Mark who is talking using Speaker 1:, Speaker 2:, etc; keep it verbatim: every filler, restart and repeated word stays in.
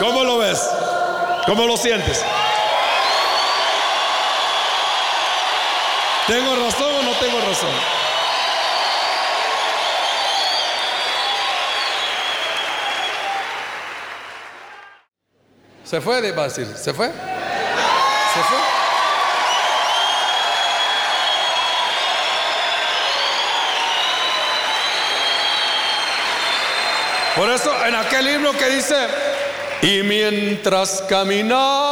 Speaker 1: ¿Cómo lo ves? ¿Cómo lo sientes? ¿Tengo razón o no tengo razón? Se fue de Basil, se fue. Se fue. Por eso en aquel himno que dice: y mientras caminaba